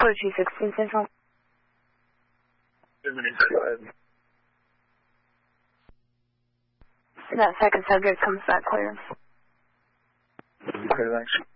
4216 Central. 2 minutes, go ahead. That second subject comes back clear. Okay, thanks.